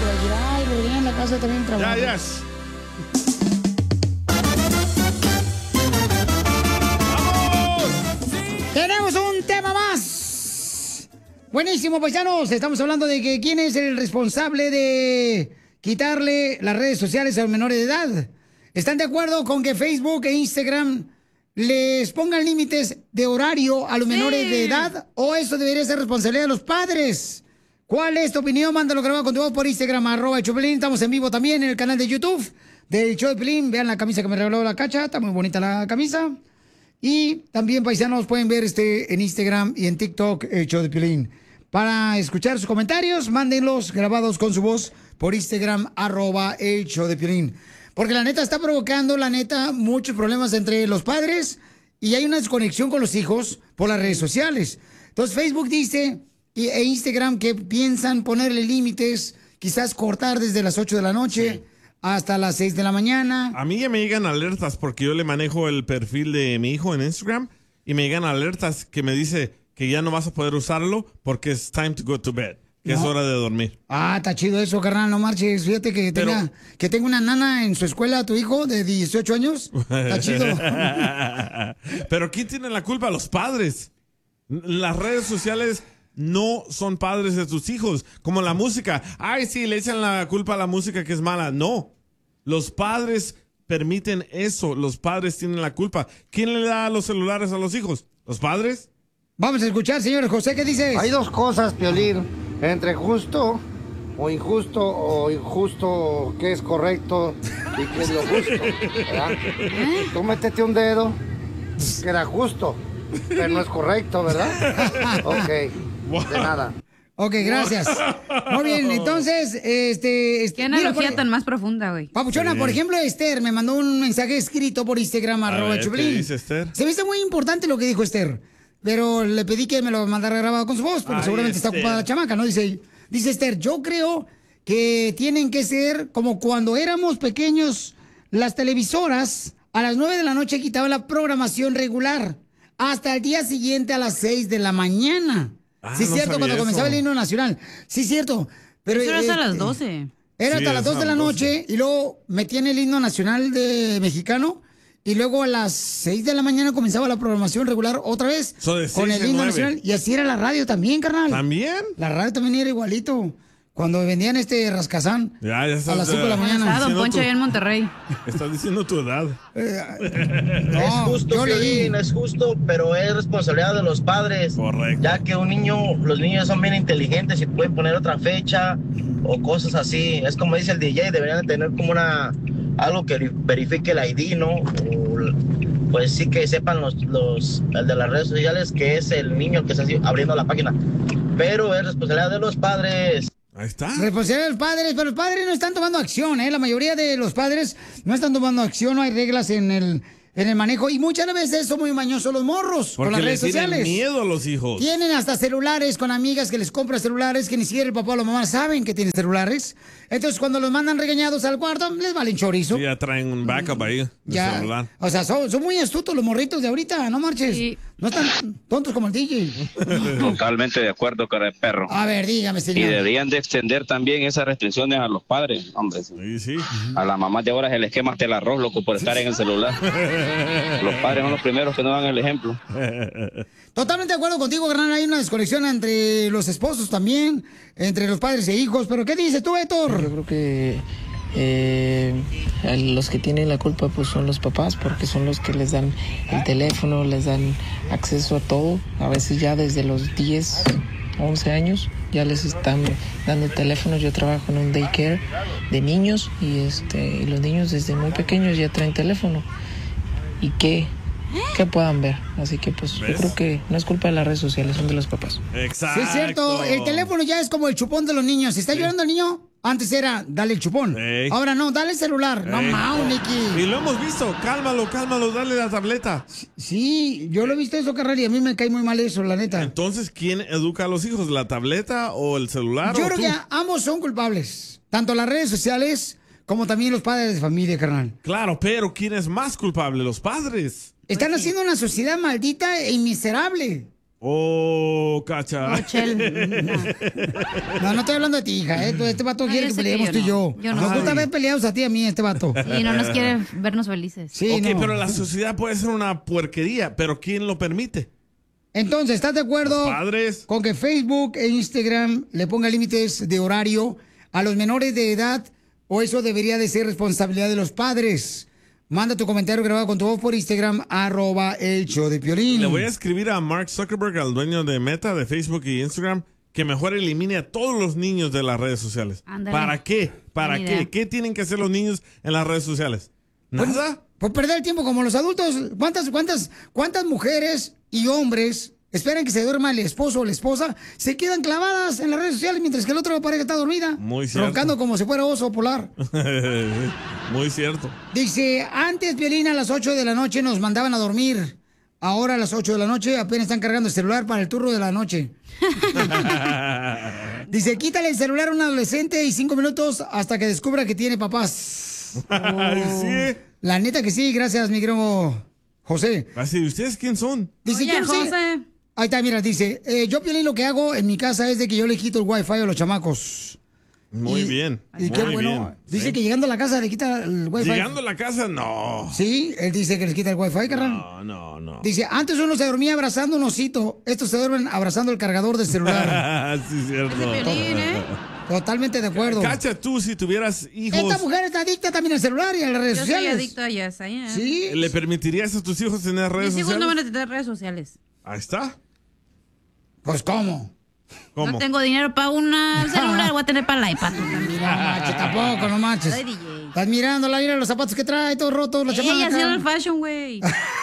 decir, ay, Rodríguez en la casa también trabaja. Ya. Tenemos un tema más. Buenísimo, paisanos. Estamos hablando de que quién es el responsable de quitarle las redes sociales a los menores de edad. ¿Están de acuerdo con que Facebook e Instagram les pongan límites de horario a los menores de edad? ¿O eso debería ser responsabilidad de los padres? ¿Cuál es tu opinión? Mándalo grabado con tu voz por Instagram, @Choplin. Estamos en vivo también en el canal de YouTube del Show de Piolín. Vean la camisa que me regaló la Cacha. Está muy bonita la camisa. Y también, paisanos, pueden ver en Instagram y en TikTok el Show de Piolín. Para escuchar sus comentarios, mándenlos grabados con su voz por Instagram, @el Show de Piolín. Porque la neta está provocando, muchos problemas entre los padres y hay una desconexión con los hijos por las redes sociales. Entonces Facebook dice, e Instagram, que piensan ponerle límites, quizás cortar desde las 8 de la noche hasta las 6 de la mañana. A mí ya me llegan alertas porque yo le manejo el perfil de mi hijo en Instagram y me llegan alertas que me dice que ya no vas a poder usarlo porque es time to go to bed. Que es hora de dormir. Está chido eso, carnal, no marches. Fíjate que tenga una nana en su escuela, tu hijo, de 18 años. Está chido. Pero ¿quién tiene la culpa? Los padres. Las redes sociales no son padres de tus hijos. Como la música. Ay, sí, le echan la culpa a la música que es mala. No. Los padres permiten eso. Los padres tienen la culpa. ¿Quién le da los celulares a los hijos? ¿Los padres? Vamos a escuchar, señor José, ¿qué dices? Hay dos cosas, Piolín. Entre justo o injusto, qué es correcto y qué es lo justo, ¿verdad? Tú métete un dedo, que era justo, pero no es correcto, ¿verdad? Ok, de nada. Ok, gracias. Muy bien, entonces, Qué analogía tan más profunda, güey. Papuchona, por ejemplo, Esther me mandó un mensaje escrito por Instagram, @Choplin. ¿Qué dice Esther? Se me hizo muy importante lo que dijo Esther, pero le pedí que me lo mandara grabado con su voz, porque seguramente está ocupada la chamaca, ¿no? Dice Esther, yo creo que tienen que ser como cuando éramos pequeños, las televisoras a las 9 de la noche quitaban la programación regular hasta el día siguiente a las 6 de la mañana. Sí, es cierto, cuando comenzaba el himno nacional. Sí, es cierto. Pero eso era hasta las 12. Era hasta las 2 de la noche y luego metían el himno nacional mexicano y luego a las 6 de la mañana comenzaba la programación regular otra vez con el himno nacional. Y así era la radio también, carnal. ¿También? La radio también era igualito. Cuando vendían rascazán ya estás, a las 5 de la mañana. Estaba Don Poncho allá en Monterrey. Estás diciendo tu edad. No, es justo, Piolín, es justo, pero es responsabilidad de los padres. Correcto. Ya que los niños son bien inteligentes y pueden poner otra fecha o cosas así. Es como dice el DJ, deberían de tener como algo que verifique el ID, ¿no? Pues sí que sepan el de las redes sociales que es el niño que está abriendo la página. Pero es responsabilidad de los padres. Ahí está. Responsabilidad de los padres, pero los padres no están tomando acción, ¿eh? La mayoría de los padres no están tomando acción, no hay reglas en el manejo. Y muchas veces son muy mañosos los morros porque con las redes sociales. Tienen miedo a los hijos. Tienen hasta celulares con amigas que les compran celulares que ni siquiera el papá o la mamá saben que tienen celulares. Entonces, cuando los mandan regañados al cuarto, les valen chorizo. Sí, ya traen un backup ahí de celular. O sea, son muy astutos los morritos de ahorita, no marches. Sí. No están tontos como el DJ. Totalmente de acuerdo con el perro. A ver, dígame, señor. Y deberían de extender también esas restricciones a los padres, hombre. Sí. A las mamás de ahora se les quema hasta el arroz, loco, por estar en el celular. Los padres son los primeros que no dan el ejemplo. Totalmente de acuerdo contigo, carnal. Hay una desconexión entre los esposos también, entre los padres e hijos. ¿Pero qué dices tú, Héctor? Yo creo que los que tienen la culpa pues son los papás, porque son los que les dan el teléfono, les dan acceso a todo. A veces ya desde los 10, 11 años ya les están dando teléfonos. Yo trabajo en un daycare de niños y los niños desde muy pequeños ya traen teléfono. ¿Y qué puedan ver? Así que pues yo creo que no es culpa de las redes sociales, son de los papás. Exacto. Sí, es cierto. El teléfono ya es como el chupón de los niños. Si está llorando el niño, antes era dale el chupón. Ahora no, dale el celular. No, Nicky. Y lo hemos visto. Cálmalo, dale la tableta. Sí, yo lo he visto eso, carnal, y a mí me cae muy mal eso, la neta. Entonces, ¿quién educa a los hijos? ¿La tableta o el celular? Yo creo que ambos son culpables. Tanto las redes sociales como también los padres de familia, carnal. Claro, pero ¿quién es más culpable? Los padres. Están haciendo una sociedad maldita e miserable. Oh, Cacha. Oh, Chel. No estoy hablando de ti, hija. Este vato quiere que peleemos tú y yo. Yo no. Nos gusta ver peleados a ti y a mí, este vato. Y no nos quiere vernos felices. Sí, Ok, no. pero la sociedad puede ser una puerquería, pero ¿quién lo permite? Entonces, ¿estás de acuerdo Los padres. con que Facebook e Instagram le pongan límites de horario a los menores de edad o eso debería de ser responsabilidad de los padres? Manda tu comentario grabado con tu voz por Instagram, @el-show-de-Piolín. Le voy a escribir a Mark Zuckerberg, al dueño de Meta, de Facebook y Instagram, que mejor elimine a todos los niños de las redes sociales. Ándale. ¿Para qué? ¿Para Buena qué? idea. ¿Qué tienen que hacer los niños en las redes sociales? ¿Nada? Por perder el tiempo como los adultos. ¿Cuántas mujeres y hombres esperan que se duerma el esposo o la esposa? Se quedan clavadas en las redes sociales mientras que el otro pareja está dormida. Muy cierto. Roncando como si fuera oso polar. Muy cierto. Dice, antes, Piolín, a las 8 de la noche nos mandaban a dormir. Ahora a las 8 de la noche apenas están cargando el celular para el turno de la noche. Dice, quítale el celular a un adolescente y 5 minutos hasta que descubra que tiene papás. Sí. La neta que sí, gracias, mi querido José. Así, ¿ustedes quién son? Dice, Oye, yo no sé- José. Ahí está, mira, dice, yo, Piolín, lo que hago en mi casa es de que yo le quito el wifi a los chamacos. Muy Y- bien. Y qué muy bueno. bien. Dice Sí. que llegando a la casa le quita el wifi. Llegando a la casa, no. Sí, él dice que les quita el wifi, carnal. No. Dice, antes uno se dormía abrazando un osito, estos se duermen abrazando el cargador del celular. Sí, cierto. Piolín, ¿eh? Totalmente de acuerdo. Cacha, tú, si tuvieras hijos, Esta mujer está adicta también al celular y a las redes Yo soy sociales. adicto a ellas. Sí. ¿le permitirías a tus hijos tener redes Mis hijos sociales? no van a tener redes sociales. Ahí está. Pues, ¿cómo? ¿Cómo? No tengo dinero para un celular, voy a tener para el iPad. tú también. Mira, no manches, tampoco, no manches. Ay, DJ. Estás mirándola, mira los zapatos que trae, todos rotos, la Ella chamaca. haciendo el fashion, güey.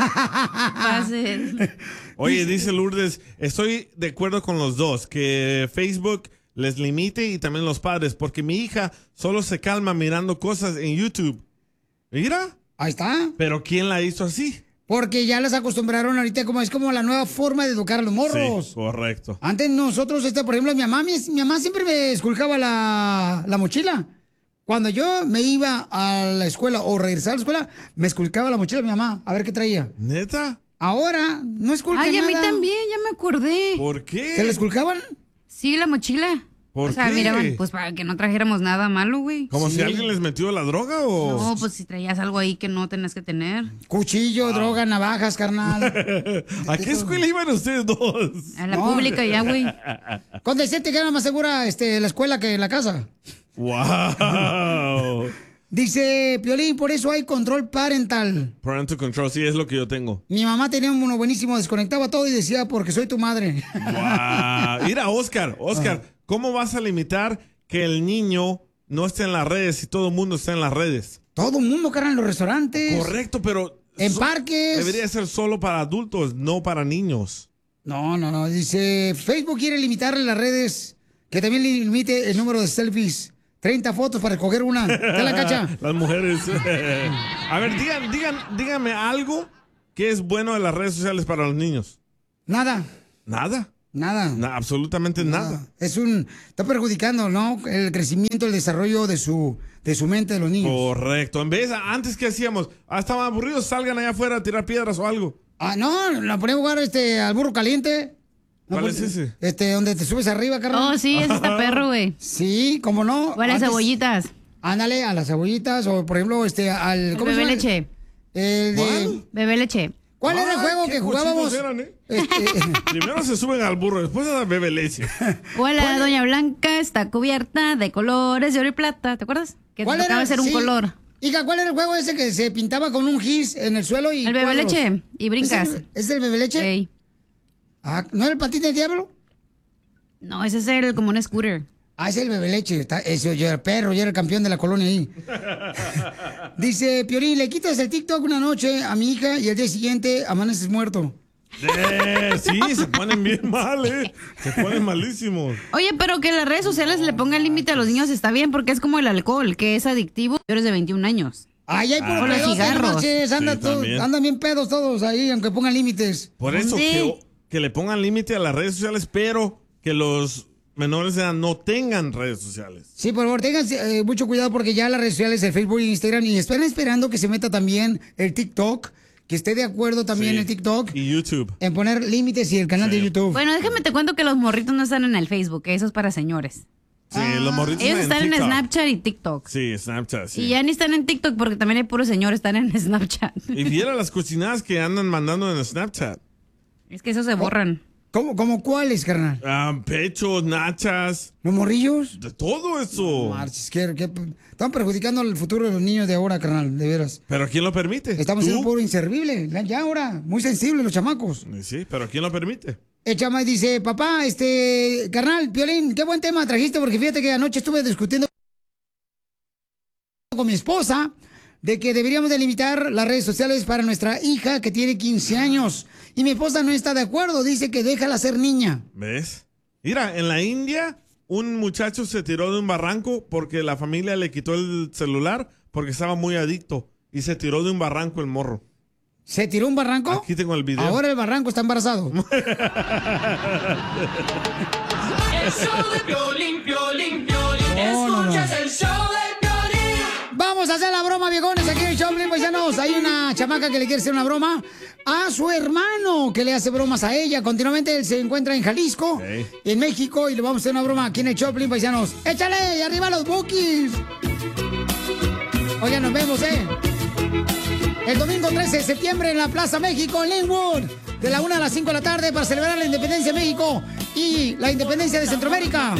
Pases. Oye, dice Lourdes, estoy de acuerdo con los dos, que Facebook les limite y también los padres, porque mi hija solo se calma mirando cosas en YouTube. Mira, Ahí está. pero ¿quién la hizo así? Porque ya las acostumbraron ahorita, como es como la nueva forma de educar a los morros. Sí, correcto. Antes nosotros, por ejemplo, mi mamá siempre me esculcaba la mochila. Cuando yo me iba a la escuela o regresaba a la escuela, me esculcaba la mochila de mi mamá, a ver qué traía. ¿Neta? Ahora, no esculca Ay, a mí nada. también, ya me acordé. ¿Por qué? ¿Se la esculcaban? Sí, la mochila. ¿Por o sea, qué? miraban, pues para que no trajéramos nada malo, güey. ¿Como Sí. si alguien les metió la droga o...? No, pues si traías algo ahí que no tenías que tener. Cuchillo, droga, navajas, carnal. ¿A qué escuela iban ustedes dos? A la No. pública ya, güey. Con decirte que era más segura la escuela que la casa. ¡Wow! Dice Piolín, por eso hay control parental. Parental control, sí, es lo que yo tengo. Mi mamá tenía uno buenísimo, desconectaba todo y decía, porque soy tu madre. ¡Wow! Mira, Oscar, ¿cómo vas a limitar que el niño no esté en las redes si todo el mundo está en las redes? Todo el mundo, carnal, en los restaurantes. Correcto, pero... En parques. Debería ser solo para adultos, no para niños. No. Dice, Facebook quiere limitar las redes, que también limite el número de selfies. 30 fotos para escoger una. ¿Te la cacha? Las mujeres. A ver, díganme algo que es bueno de las redes sociales para los niños. Nada. Nada. Absolutamente nada. Está perjudicando, ¿no? El crecimiento, el desarrollo de su mente de los niños. Correcto. En vez, antes que hacíamos, estaban aburridos, salgan allá afuera a tirar piedras o algo. No, la ponemos a jugar al burro caliente. ¿Cuál es ese? Donde te subes arriba, carnal. Oh, sí, ese está perro, güey. Sí, ¿cómo no? O a las cebollitas. Ándale, a las cebollitas, o por ejemplo, al... ¿cómo se Bebé llama? leche. Bebé leche. ¿Cuál era el juego qué que jugábamos? cochinos eran, Primero se suben al burro, después a la bebé leche. O la doña Blanca está cubierta de colores de oro y plata. ¿Te acuerdas? Que te ¿Cuál tocaba era? hacer un Sí. color. Hija, ¿cuál era el juego ese que se pintaba con un gis en el suelo y El bebé cuadros? leche. Y brincas. ¿Es el bebé leche? Ey. ¿No era el patín del diablo? No, ese es como un scooter. Es el bebé leche. Ese, yo era perro, yo era el campeón de la colonia ahí. Dice, Piolín, le quitas el TikTok una noche a mi hija y al día siguiente amaneces muerto. Sí, se ponen bien mal, Se ponen malísimos. Oye, pero que las redes sociales le pongan límite a los niños está bien, porque es como el alcohol, que es adictivo. Eres de 21 años. Ay, hay puro O los pedos, cigarros. marches, Sí, también. andan bien pedos todos ahí, aunque pongan límites. Por eso, ¿Dónde? que le pongan límite a las redes sociales, pero que los menores de edad no tengan redes sociales. Sí, por favor, tengan mucho cuidado porque ya las redes sociales, el Facebook y Instagram, y están esperando que se meta también el TikTok, que esté de acuerdo también Sí. en TikTok Y YouTube. en poner límites y el canal de YouTube. Bueno, déjame te cuento que los morritos no están en el Facebook, que eso es para señores. Sí, los morritos Ellos están en TikTok. Snapchat y TikTok. Sí, Snapchat, sí. Y ya ni están en TikTok porque también hay puros señores, están en Snapchat. Y viera las cocinadas que andan mandando en Snapchat. Es que eso se borran. ¿Cómo cuáles, carnal? Pechos, nachas. ¿Los morrillos? De todo eso. Marches, están perjudicando el futuro de los niños de ahora, carnal, de veras. ¿Pero quién lo permite? Estamos ¿Tú? siendo puro inservible. Ya ahora, muy sensibles los chamacos. Sí, pero ¿quién lo permite? El chama dice, papá, carnal, Piolín, qué buen tema trajiste, porque fíjate que anoche estuve discutiendo con mi esposa de que deberíamos de limitar las redes sociales para nuestra hija que tiene 15 años. Y mi esposa no está de acuerdo, dice que déjala ser niña. ¿Ves? Mira, en la India, un muchacho se tiró de un barranco porque la familia le quitó el celular porque estaba muy adicto. Y se tiró de un barranco el morro. ¿Se tiró un barranco? Aquí tengo el video. Ahora el barranco está embarazado. El show de Piolín, Piolín, Piolín. Escuchas el show de Piolín. Vamos a hacer la broma, viejones, aquí en el show, paisanos. Hay una chamaca que le quiere hacer una broma a su hermano, que le hace bromas a ella. Continuamente él se encuentra en Jalisco, en México, y le vamos a hacer una broma aquí en el show, paisanos. ¡Échale! ¡Y arriba los Bukis! Oye, nos vemos, el domingo 13 de septiembre en la Plaza México, en Linwood, de la 1 a las 5 de la tarde para celebrar la independencia de México y la independencia de Centroamérica.